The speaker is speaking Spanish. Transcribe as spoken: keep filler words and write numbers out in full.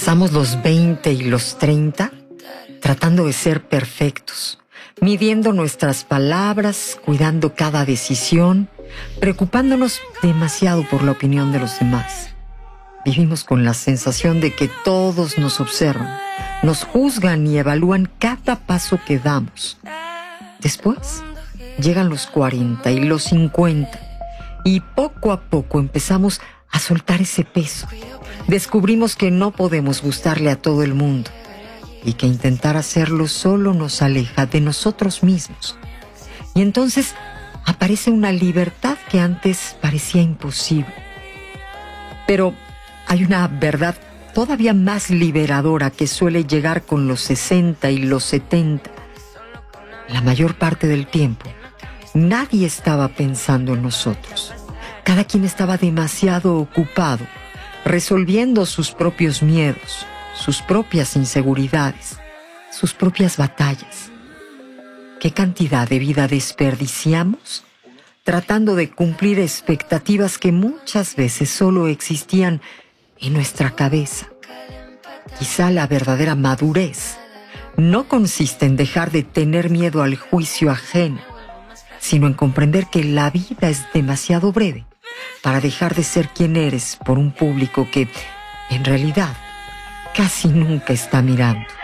Pasamos los veinte y los treinta tratando de ser perfectos, midiendo nuestras palabras, cuidando cada decisión, preocupándonos demasiado por la opinión de los demás. Vivimos con la sensación de que todos nos observan, nos juzgan y evalúan cada paso que damos. Después llegan los cuarenta y los cincuenta y poco a poco empezamos a soltar ese peso. Descubrimos que no podemos gustarle a todo el mundo y que intentar hacerlo solo nos aleja de nosotros mismos. Y entonces aparece una libertad que antes parecía imposible. Pero hay una verdad todavía más liberadora que suele llegar con los sesenta y los setenta. La mayor parte del tiempo, nadie estaba pensando en nosotros. Cada quien estaba demasiado ocupado, resolviendo sus propios miedos, sus propias inseguridades, sus propias batallas. ¿Qué cantidad de vida desperdiciamos tratando de cumplir expectativas que muchas veces solo existían en nuestra cabeza? Quizá la verdadera madurez no consiste en dejar de tener miedo al juicio ajeno, sino en comprender que la vida es demasiado breve para dejar de ser quien eres por un público que, en realidad, casi nunca está mirando.